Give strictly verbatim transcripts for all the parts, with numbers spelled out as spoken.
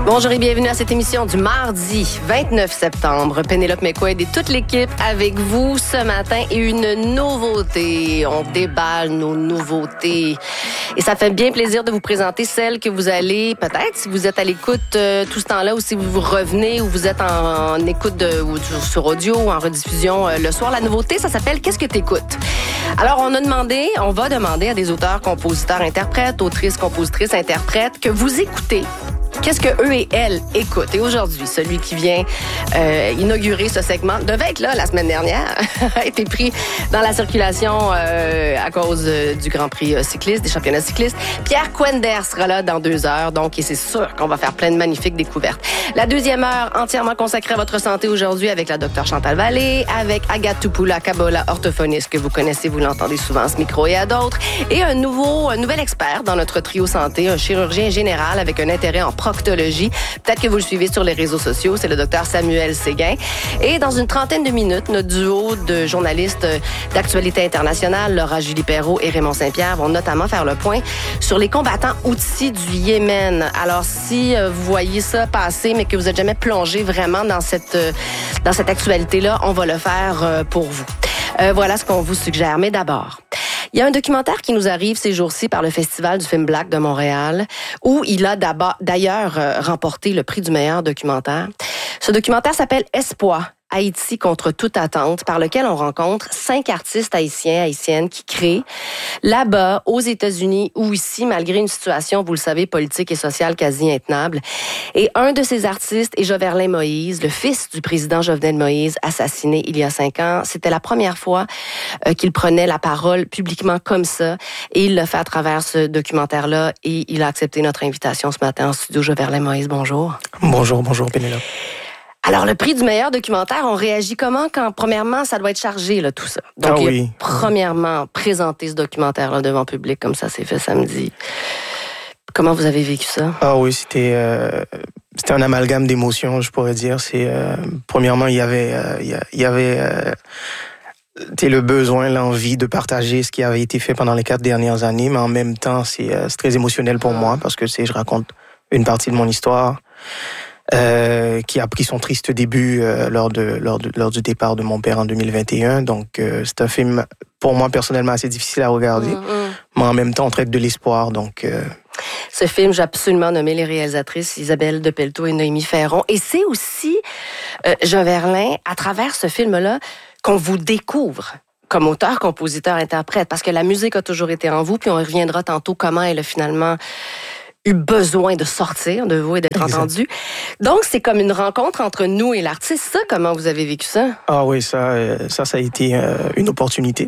Bonjour et bienvenue à cette émission du mardi vingt-neuf septembre. Pénélope McQuaid et toute l'équipe avec vous ce matin et une nouveauté. On déballe nos nouveautés. Et ça fait bien plaisir de vous présenter celle que vous allez, peut-être, si vous êtes à l'écoute euh, tout ce temps-là ou si vous revenez ou vous êtes en, en écoute de, ou sur audio ou en rediffusion euh, le soir. La nouveauté, ça s'appelle « Qu'est-ce que t'écoutes ?» Alors, on a demandé, on va demander à des auteurs, compositeurs, interprètes, autrices, compositrices, interprètes que vous écoutez. Qu'est-ce que eux et elles écoutent? Et aujourd'hui, celui qui vient euh, inaugurer ce segment devait être là la semaine dernière, a été pris dans la circulation euh, à cause euh, du Grand Prix cycliste, des championnats cyclistes. Pierre Quender sera là dans deux heures, donc et c'est sûr qu'on va faire plein de magnifiques découvertes. La deuxième heure entièrement consacrée à votre santé aujourd'hui avec la docteure Chantal Vallée, avec Agathe Tupoula-Kabola, orthophoniste que vous connaissez, vous l'entendez souvent à ce micro et à d'autres, et un nouveau, un nouvel expert dans notre trio santé, un chirurgien général avec un intérêt en proctologie. Peut-être que vous le suivez sur les réseaux sociaux. C'est le docteur Samuel Séguin. Et dans une trentaine de minutes, notre duo de journalistes d'actualité internationale, Laura Julie Perrault et Raymond Saint-Pierre, vont notamment faire le point sur les combattants outils du Yémen. Alors, si vous voyez ça passer, mais que vous n'êtes jamais plongé vraiment dans cette, dans cette actualité-là, on va le faire pour vous. Euh, voilà ce qu'on vous suggère. Mais d'abord, il y a un documentaire qui nous arrive ces jours-ci par le Festival du film Black de Montréal, où il a d'abord, d'ailleurs remporté le prix du meilleur documentaire. Ce documentaire s'appelle Espoir, Haïti contre toute attente, par lequel on rencontre cinq artistes haïtiens, haïtiennes qui créent là-bas, aux États-Unis ou ici, malgré une situation, vous le savez, politique et sociale quasi intenable. Et un de ces artistes est Jovenel Moïse, le fils du président Jovenel Moïse, assassiné il y a cinq ans. C'était la première fois euh, qu'il prenait la parole publiquement comme ça. Et il l'a fait à travers ce documentaire-là. Et il a accepté notre invitation ce matin en studio. Jovenel Moïse, bonjour. Bonjour, bonjour Pénélope. Alors, le prix du meilleur documentaire, on réagit comment quand, premièrement, ça doit être chargé, là, tout ça? Donc, ah, il a, oui. premièrement, présenter ce documentaire-là devant le public, comme ça s'est fait samedi. Comment vous avez vécu ça? Ah oui, c'était, euh, c'était un amalgame d'émotions, je pourrais dire. C'est, euh, premièrement, il y avait, euh, il y avait euh, le besoin, l'envie de partager ce qui avait été fait pendant les quatre dernières années, mais en même temps, c'est, euh, c'est très émotionnel pour moi, parce que c'est, je raconte une partie de mon histoire. Euh, qui a pris son triste début euh, lors de lors de lors du départ de mon père en deux mille vingt et un. Donc euh, c'est un film pour moi personnellement assez difficile à regarder, mm-hmm. mais en même temps on traite de l'espoir. Donc euh... ce film, j'ai absolument nommé les réalisatrices Isabelle Depelto et Noémie Ferron. Et c'est aussi euh, Jean Verlin, à travers ce film-là, qu'on vous découvre comme auteur, compositeur, interprète, parce que la musique a toujours été en vous. Puis on reviendra tantôt comment elle a finalement eu besoin de sortir de vous et d'être exact. Entendu. Donc, c'est comme une rencontre entre nous et l'artiste. Ça, comment vous avez vécu ça? Ah oui, ça, ça, ça a été euh, une opportunité.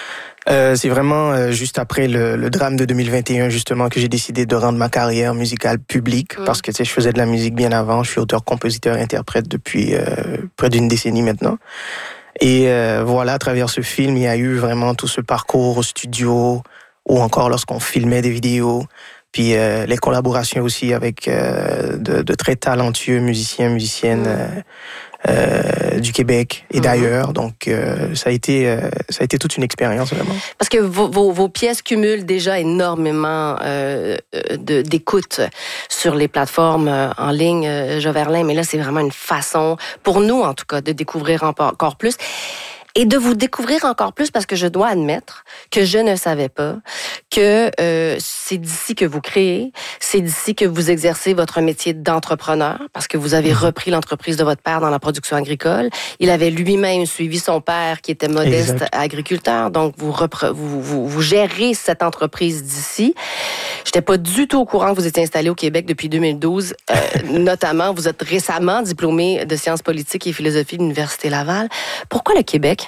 Euh, c'est vraiment euh, juste après le, le drame de deux mille vingt et un, justement, que j'ai décidé de rendre ma carrière musicale publique, mmh. parce que, tu sais, je faisais de la musique bien avant. Je suis auteur, compositeur, interprète depuis euh, près d'une décennie maintenant. Et euh, voilà, à travers ce film, il y a eu vraiment tout ce parcours au studio, ou encore lorsqu'on filmait des vidéos. Puis euh, les collaborations aussi avec euh, de, de très talentueux musiciens, musiciennes mmh. euh, euh, du Québec et mmh. d'ailleurs. Donc euh, ça a été euh, ça a été toute une expérience vraiment. Parce que vos, vos, vos pièces cumulent déjà énormément euh, de, d'écoute sur les plateformes en ligne, euh, Joverlin. Mais là, c'est vraiment une façon, pour nous en tout cas, de découvrir encore plus. Et de vous découvrir encore plus, parce que je dois admettre que je ne savais pas que euh, c'est d'ici que vous créez, c'est d'ici que vous exercez votre métier d'entrepreneur, parce que vous avez repris l'entreprise de votre père dans la production agricole. Il avait lui-même suivi son père, qui était modeste exact. Agriculteur, donc vous, repre- vous, vous, vous gérez cette entreprise d'ici. J'étais pas du tout au courant que vous étiez installé au Québec depuis deux mille douze. Euh, notamment, vous êtes récemment diplômé de sciences politiques et philosophie de l'Université Laval. Pourquoi le Québec?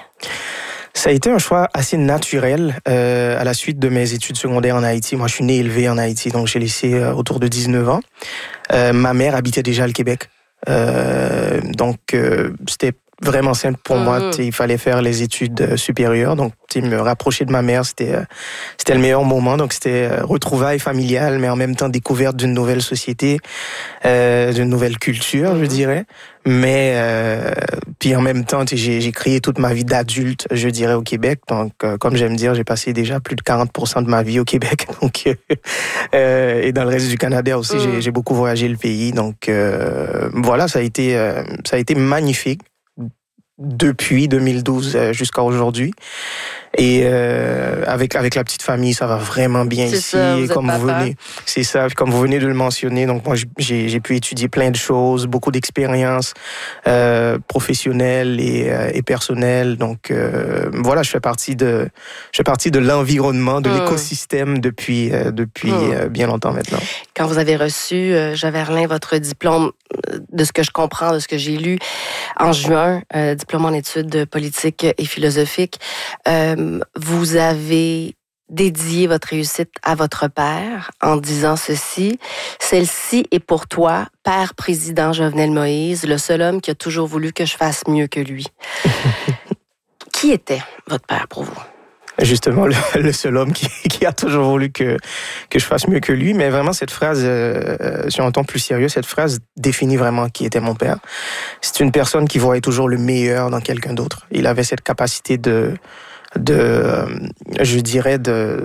Ça a été un choix assez naturel euh, à la suite de mes études secondaires en Haïti. Moi, je suis né et élevé en Haïti, donc j'ai laissé euh, autour de dix-neuf ans. Euh, ma mère habitait déjà le Québec. Euh, donc, euh, c'était vraiment simple pour mmh. moi. Il fallait faire les études supérieures. Donc, me rapprocher de ma mère, c'était, c'était le meilleur moment. Donc, c'était retrouvailles familiales, mais en même temps découverte d'une nouvelle société, euh, d'une nouvelle culture, mmh. je dirais. Mais euh, puis en même temps, j'ai, j'ai créé toute ma vie d'adulte, je dirais, au Québec. Donc, euh, comme j'aime dire, j'ai passé déjà plus de quarante pour cent de ma vie au Québec. Donc, euh, et dans le reste du Canada aussi, mmh. j'ai, j'ai beaucoup voyagé le pays. Donc, euh, voilà, ça a été, euh, ça a été magnifique depuis deux mille douze jusqu'à aujourd'hui. Et euh, avec avec la petite famille, ça va vraiment bien c'est ici. Ça, vous et comme êtes vous papa. venez, c'est ça. Comme vous venez de le mentionner, donc moi j'ai j'ai pu étudier plein de choses, beaucoup d'expériences euh, professionnelles et euh, et personnelles. Donc euh, voilà, je fais partie de je fais partie de l'environnement, de mmh. l'écosystème depuis euh, depuis mmh. euh, bien longtemps maintenant. Quand vous avez reçu euh, Javerlin votre diplôme, de ce que je comprends, de ce que j'ai lu en juin, euh, diplôme en études politiques et philosophiques. Euh, vous avez dédié votre réussite à votre père en disant ceci. Celle-ci est pour toi, père président Jovenel Moïse, le seul homme qui a toujours voulu que je fasse mieux que lui. Qui était votre père pour vous? Justement, le, le seul homme qui, qui a toujours voulu que, que je fasse mieux que lui. Mais vraiment, cette phrase, euh, sur un ton plus sérieux, cette phrase définit vraiment qui était mon père. C'est une personne qui voyait toujours le meilleur dans quelqu'un d'autre. Il avait cette capacité de, de euh, je dirais, de,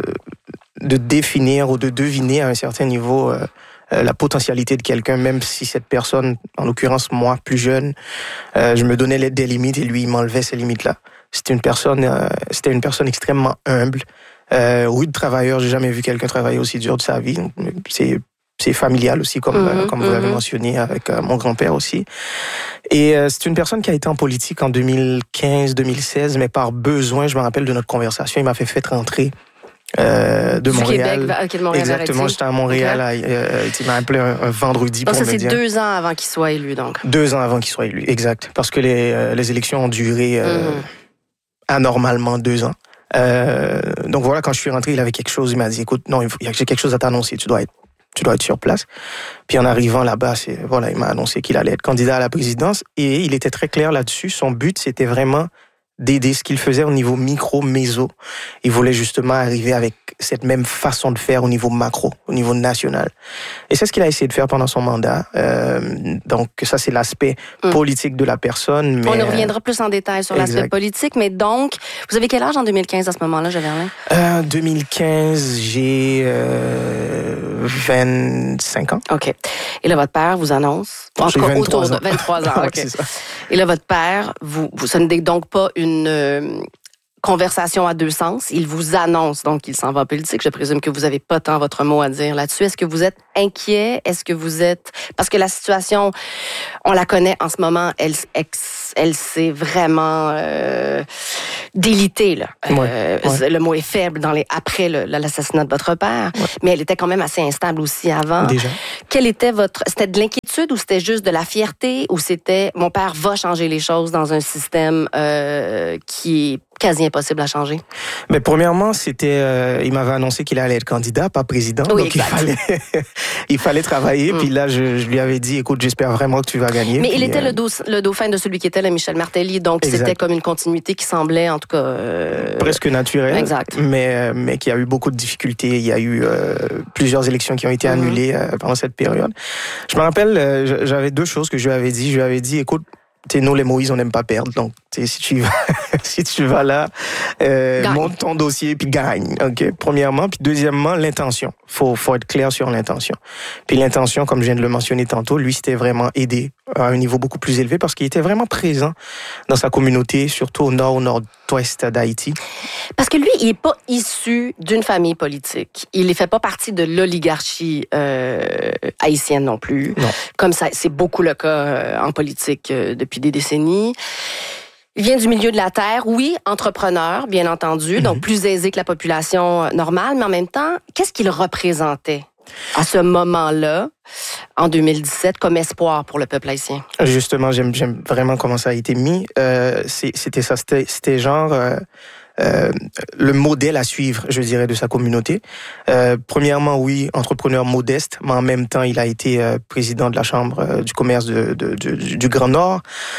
de définir ou de deviner à un certain niveau euh, la potentialité de quelqu'un, même si cette personne, en l'occurrence moi, plus jeune, euh, je me donnais des limites et lui, il m'enlevait ces limites-là. C'était une personne, euh, c'était une personne extrêmement humble, euh, rude travailleur. J'ai jamais vu quelqu'un travailler aussi dur de sa vie. C'est, c'est familial aussi, comme mmh, euh, comme mmh. vous l'avez mentionné avec euh, mon grand-père aussi. Et euh, c'est une personne qui a été en politique en deux mille quinze, deux mille seize, mais par besoin. Je me rappelle de notre conversation. Il m'a fait fait rentrer. Euh, de du Montréal. Québec, okay, de Montréal. Exactement, j'étais à Montréal. Okay. Euh, il m'a appelé un, un vendredi donc pour ça, me dire. c'est deux ans avant qu'il soit élu, donc. Deux ans avant qu'il soit élu, exact. Parce que les, euh, les élections ont duré euh, mmh. anormalement deux ans. Euh, donc voilà, quand je suis rentré, il avait quelque chose. Il m'a dit, écoute, non, il faut, j'ai quelque chose à t'annoncer. Tu dois être, tu dois être sur place. Puis en arrivant là-bas, c'est, voilà, il m'a annoncé qu'il allait être candidat à la présidence et il était très clair là-dessus. Son but, c'était vraiment d'aider ce qu'il faisait au niveau micro, méso. Il voulait justement arriver avec cette même façon de faire au niveau macro, au niveau national. Et c'est ce qu'il a essayé de faire pendant son mandat. Euh, donc ça, c'est l'aspect mmh. politique de la personne. Mais, on en reviendra plus en détail sur exact. L'aspect politique, mais donc, vous avez quel âge en deux mille quinze à ce moment-là, Javerlin? Euh, deux mille quinze, j'ai euh, vingt-cinq ans. OK. Et là, votre père vous annonce... En tout cas, autour de vingt-trois ans. OK. C'est ça. Et là, votre père, vous, vous, ce n'est donc pas une euh, conversation à deux sens. Il vous annonce donc qu'il s'en va en politique. Je présume que vous n'avez pas tant votre mot à dire là-dessus. Est-ce que vous êtes inquiet? Est-ce que vous êtes... Parce que la situation, on la connaît en ce moment, elle, elle s'est vraiment euh, délitée. Là. Ouais, euh, ouais. Le mot est faible dans les, après le, l'assassinat de votre père, ouais. mais elle était quand même assez instable aussi avant. Déjà. Quelle était votre... C'était de l'inquiétude ou c'était juste de la fierté ou c'était mon père va changer les choses dans un système euh, qui est quasi impossible à changer? Mais premièrement, c'était, euh, il m'avait annoncé qu'il allait être candidat, pas président. Oui, donc exact. il fallait, il fallait travailler. Mm. Puis là, je, je lui avais dit, écoute, j'espère vraiment que tu vas gagner. Mais puis, il était euh... le, dos, le dauphin de celui qui était là, Michel Martelly. Donc exact. C'était comme une continuité qui semblait, en tout cas, euh... presque naturelle. Exact. Mais mais qui a eu beaucoup de difficultés. Il y a eu euh, plusieurs élections qui ont été annulées mm-hmm. euh, pendant cette période. Je me rappelle, euh, j'avais deux choses que je lui avais dit. Je lui avais dit, écoute. T'sais, nous, les Moïse, on n'aime pas perdre. Donc, si tu vas, si tu vas là, euh, monte ton dossier puis gagne. Ok. Premièrement, puis deuxièmement, l'intention. Faut, faut être clair sur l'intention. Puis l'intention, comme je viens de le mentionner tantôt, lui, c'était vraiment aider à un niveau beaucoup plus élevé parce qu'il était vraiment présent dans sa communauté, surtout au nord, au nord-ouest d'Haïti. Parce que lui, il n'est pas issu d'une famille politique. Il ne fait pas partie de l'oligarchie euh, haïtienne non plus. Non. Comme ça, c'est beaucoup le cas euh, en politique euh, depuis des décennies. Il vient du milieu de la terre, oui, entrepreneur, bien entendu, mm-hmm. donc plus aisé que la population normale, mais en même temps, qu'est-ce qu'il représentait à ce moment-là, en deux mille dix-sept, comme espoir pour le peuple haïtien? Justement, j'aime, j'aime vraiment comment ça a été mis. Euh, c'est, c'était ça, c'était, c'était genre... Euh, euh, le modèle à suivre, je dirais, de sa communauté. Euh, premièrement, oui, entrepreneur modeste, mais en même temps, il a été euh, président de la Chambre euh, du commerce de, de, de, du Grand Nord.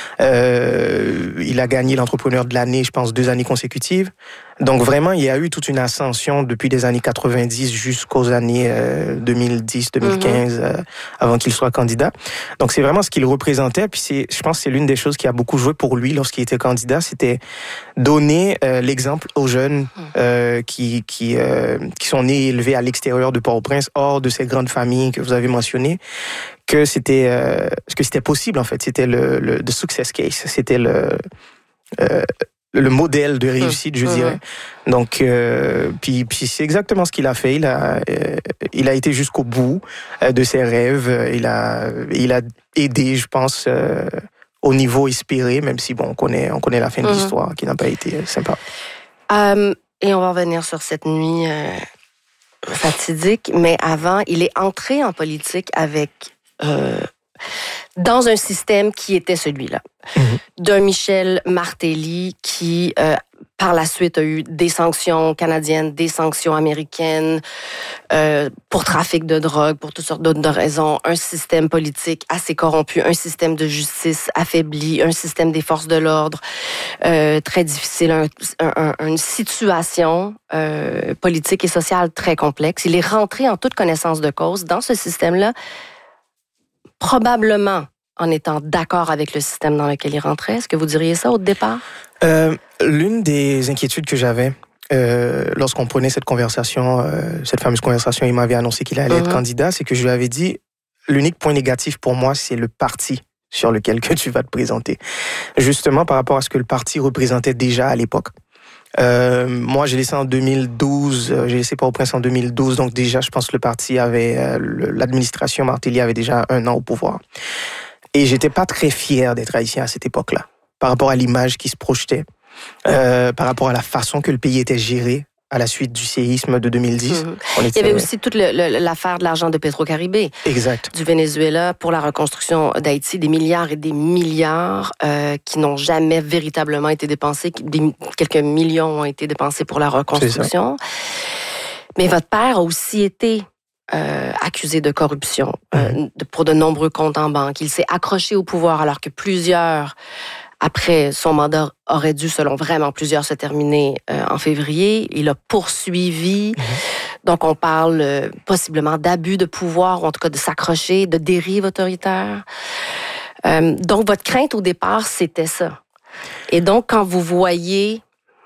Euh, il a gagné l'entrepreneur de l'année, je pense, deux années consécutives. Donc vraiment, il y a eu toute une ascension depuis les années quatre-vingt-dix jusqu'aux années euh, deux mille dix, deux mille quinze, mm-hmm. euh, avant qu'il soit candidat. Donc c'est vraiment ce qu'il représentait. Puis c'est, je pense que c'est l'une des choses qui a beaucoup joué pour lui lorsqu'il était candidat, c'était donner euh, l'exemple aux jeunes euh, qui qui euh, qui sont nés et élevés à l'extérieur de Port-au-Prince, hors de ces grandes familles que vous avez mentionnées, que c'était euh, que c'était possible en fait. C'était le le the success case. C'était le euh, le modèle de réussite, je dirais. Donc, euh, puis, puis c'est exactement ce qu'il a fait. Il a, euh, il a été jusqu'au bout euh, de ses rêves. Il a, il a aidé, je pense, euh, au niveau espéré, même si bon, on connaît, on connaît la fin de l'histoire, qui n'a pas été sympa. Um, et on va revenir sur cette nuit euh, fatidique, mais avant, il est entré en politique avec euh, dans un système qui était celui-là. Mmh. D'un Michel Martelly qui, euh, par la suite, a eu des sanctions canadiennes, des sanctions américaines euh, pour trafic de drogue, pour toutes sortes d'autres raisons, un système politique assez corrompu, un système de justice affaibli, un système des forces de l'ordre euh, très difficile, un, un, une situation euh, politique et sociale très complexe. Il est rentré en toute connaissance de cause dans ce système-là, probablement en étant d'accord avec le système dans lequel il rentrait. Est-ce que vous diriez ça au départ? Euh, l'une des inquiétudes que j'avais euh, lorsqu'on prenait cette conversation, euh, cette fameuse conversation, il m'avait annoncé qu'il allait mm-hmm. être candidat, c'est que je lui avais dit, l'unique point négatif pour moi, c'est le parti sur lequel que tu vas te présenter. Justement, par rapport à ce que le parti représentait déjà à l'époque. Euh, moi, j'ai laissé en deux mille douze, euh, j'ai laissé Port-au-Prince en deux mille douze, donc déjà, je pense que le parti avait, euh, le, l'administration Martelly avait déjà un an au pouvoir. Et j'étais pas très fier d'être haïtien à cette époque-là, par rapport à l'image qui se projetait, euh, par rapport à la façon que le pays était géré à la suite du séisme de deux mille dix. Mmh. On était... Il y avait aussi toute le, le, l'affaire de l'argent de Petro-Caribé. Exact. Du Venezuela pour la reconstruction d'Haïti, des milliards et des milliards euh, qui n'ont jamais véritablement été dépensés. Des, quelques millions ont été dépensés pour la reconstruction. Mais votre père a aussi été Euh, accusé de corruption euh, de, pour de nombreux comptes en banque. Il s'est accroché au pouvoir alors que plusieurs, après son mandat, auraient dû, selon vraiment plusieurs, se terminer euh, en février. Il a poursuivi. Mm-hmm. Donc, on parle euh, possiblement d'abus de pouvoir, ou en tout cas de s'accrocher, de dérive autoritaire. Euh, donc, votre crainte au départ, c'était ça. Et donc, quand vous voyez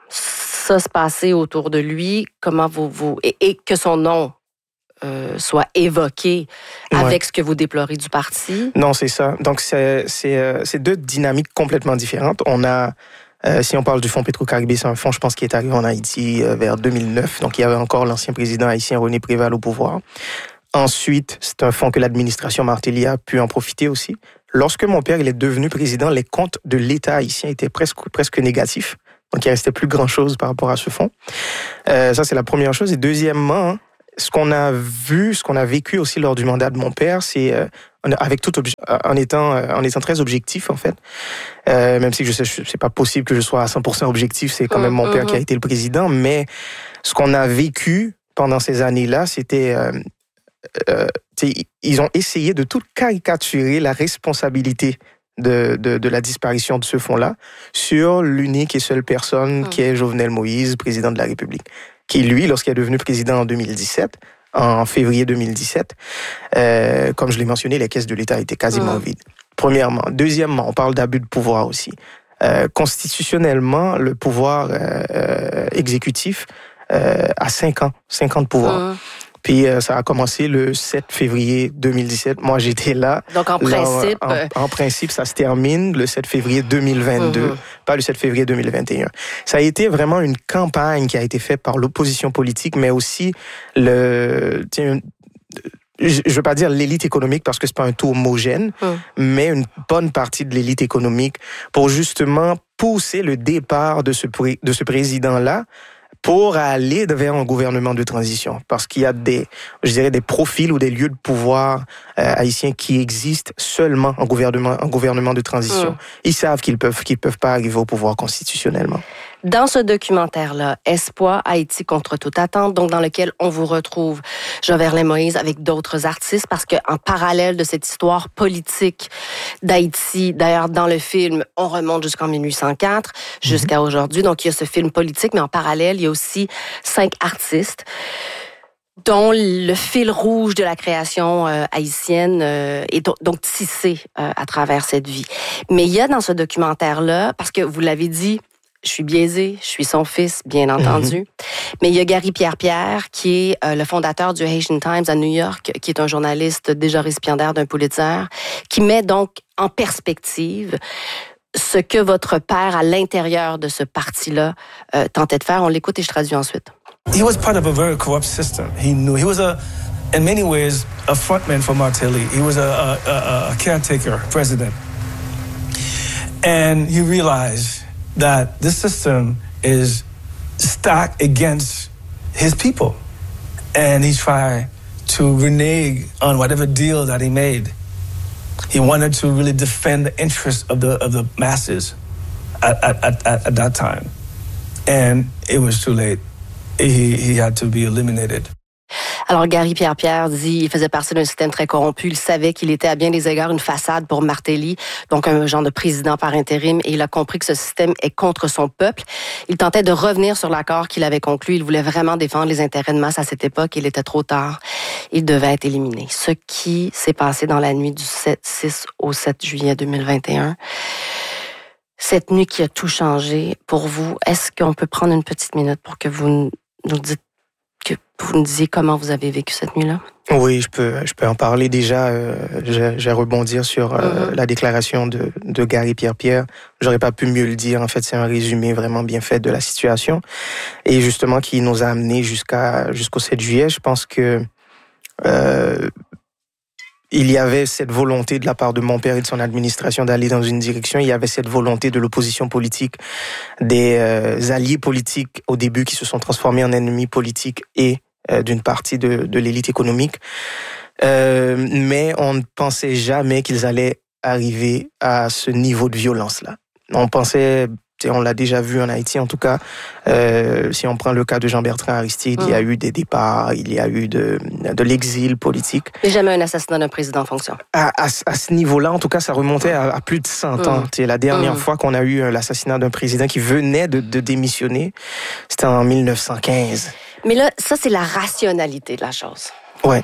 ça se passer autour de lui, comment vous... vous et, et que son nom Euh, soit évoqué avec ouais. ce que vous déplorez du parti? Non, c'est ça. Donc, c'est, c'est, euh, c'est deux dynamiques complètement différentes. On a, euh, si on parle du fonds Petro-Caribé, c'est un fonds, je pense, qui est arrivé en Haïti euh, vers deux mille neuf. Donc, il y avait encore l'ancien président haïtien René Préval au pouvoir. Ensuite, c'est un fonds que l'administration Martelly a pu en profiter aussi. Lorsque mon père il est devenu président, les comptes de l'État haïtien étaient presque, presque négatifs. Donc, il ne restait plus grand-chose par rapport à ce fonds. Euh, ça, c'est la première chose. Et deuxièmement, ce qu'on a vu, ce qu'on a vécu aussi lors du mandat de mon père, c'est euh, avec tout obje- en étant euh, en étant très objectif en fait. Euh, même si je sais c'est pas possible que je sois à cent pour cent objectif, c'est quand même mon père qui a été le président. Mais ce qu'on a vécu pendant ces années-là, c'était euh, euh, ils ont essayé de tout caricaturer la responsabilité de, de, de la disparition de ce fonds-là sur l'unique et seule personne mmh. qui est Jovenel Moïse, président de la République. Qui, lui, lorsqu'il est devenu président en deux mille dix-sept, en février deux mille dix-sept, euh, comme je l'ai mentionné, les caisses de l'État étaient quasiment mmh. vides. Premièrement. Deuxièmement, on parle d'abus de pouvoir aussi. Euh, constitutionnellement, le pouvoir euh, exécutif euh, a cinq ans, cinq ans de pouvoir. Mmh. Puis euh, ça a commencé le sept février deux mille dix-sept. Moi, j'étais là. Donc, en principe... Là, en, en principe, ça se termine le sept février deux mille vingt-deux, mm-hmm. pas le sept février deux mille vingt et un. Ça a été vraiment une campagne qui a été faite par l'opposition politique, mais aussi le... Tiens, je ne veux pas dire l'élite économique parce que c'est pas un tout homogène, mm. mais une bonne partie de l'élite économique pour justement pousser le départ de ce, de ce président-là pour aller vers un gouvernement de transition. Parce qu'il y a des, je dirais, des profils ou des lieux de pouvoir euh, haïtiens qui existent seulement en gouvernement, en gouvernement de transition. Mmh. Ils savent qu'ils peuvent, qu'ils peuvent pas arriver au pouvoir constitutionnellement. Dans ce documentaire-là, Espoir, Haïti contre toute attente, donc dans lequel on vous retrouve Jovenel Moïse avec d'autres artistes, parce qu'en parallèle de cette histoire politique d'Haïti, d'ailleurs dans le film, on remonte jusqu'en mille huit cent quatre, mm-hmm. jusqu'à aujourd'hui, donc il y a ce film politique, mais en parallèle, il y a aussi cinq artistes dont le fil rouge de la création euh, haïtienne euh, est do- donc tissé euh, à travers cette vie. Mais il y a dans ce documentaire-là, parce que vous l'avez dit, je suis biaisée, je suis son fils, bien entendu, mm-hmm. mais il y a Gary Pierre-Pierre, qui est euh, le fondateur du Haitian Times à New York, qui est un journaliste déjà récipiendaire d'un Pulitzer, qui met donc en perspective ce que votre père, à l'intérieur de ce parti-là, euh, tentait de faire. On l'écoute et je traduis ensuite. He was part of a very corrupt system. He knew he was a, in many ways, a frontman for Martelly. He was a, a, a caretaker president, and he realized that this system is stacked against his people, and he tried to renege on whatever deal that he made. He wanted to really defend the interests of the of the masses at at at, at that time, and it was too late. He, he had to be eliminated. Alors, Gary Pierre-Pierre dit il faisait partie d'un système très corrompu. Il savait qu'il était à bien des égards une façade pour Martelly, donc un genre de président par intérim, et il a compris que ce système est contre son peuple. Il tentait de revenir sur l'accord qu'il avait conclu. Il voulait vraiment défendre les intérêts de masse à cette époque. Il était trop tard. Il devait être éliminé. Ce qui s'est passé dans la nuit du six au sept juillet deux mille vingt et un. Cette nuit qui a tout changé pour vous, est-ce qu'on peut prendre une petite minute pour que vous nous dites, que vous nous disiez comment vous avez vécu cette nuit-là? Oui, je peux, je peux en parler déjà. Euh, je, je vais rebondir sur euh, mm-hmm. la déclaration de, de Gary Pierre-Pierre. J'aurais pas pu mieux le dire. En fait, c'est un résumé vraiment bien fait de la situation. Et justement, qui nous a amenés jusqu'à, jusqu'au sept juillet. Je pense que euh, il y avait cette volonté de la part de mon père et de son administration d'aller dans une direction. Il y avait cette volonté de l'opposition politique, des euh, alliés politiques au début qui se sont transformés en ennemis politiques et euh, d'une partie de, de l'élite économique. Euh, mais on ne pensait jamais qu'ils allaient arriver à ce niveau de violence-là. On pensait... On l'a déjà vu en Haïti, en tout cas. Euh, si on prend le cas de Jean-Bertrand Aristide, mmh. il y a eu des départs, il y a eu de, de l'exil politique. Mais jamais un assassinat d'un président en fonction. À, à, à ce niveau-là, en tout cas, ça remontait à, à plus de cent ans. Mmh. La dernière mmh. fois qu'on a eu l'assassinat d'un président qui venait de, de démissionner, c'était en mille neuf cent quinze. Mais là, ça, c'est la rationalité de la chose. Ouais.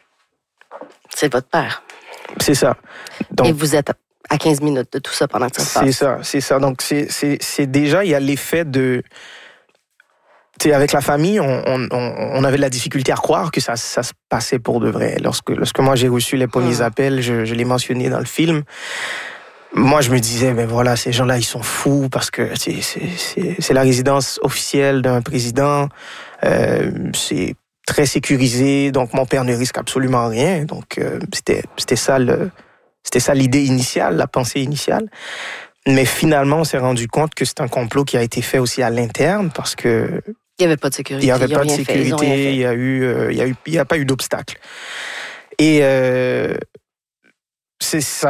C'est votre père. C'est ça. Donc, et vous êtes à quinze minutes de tout ça pendant que ça se passe. C'est ça, c'est ça. Donc, c'est, c'est, c'est déjà, il y a l'effet de... Tu sais, avec la famille, on, on, on avait de la difficulté à croire que ça, ça se passait pour de vrai. Lorsque, lorsque moi, j'ai reçu les premiers mmh. appels, je, je l'ai mentionné dans le film, moi, je me disais, ben voilà, ces gens-là, ils sont fous parce que c'est, c'est, c'est, c'est la résidence officielle d'un président. Euh, c'est très sécurisé, donc mon père ne risque absolument rien. Donc, euh, c'était, c'était ça le... C'était ça l'idée initiale, la pensée initiale. Mais finalement, on s'est rendu compte que c'est un complot qui a été fait aussi à l'interne parce que... Il n'y avait pas de sécurité. Il n'y avait pas de sécurité, il y a eu, euh, il y a eu, il n'y a pas eu d'obstacle. Et euh, c'est ça.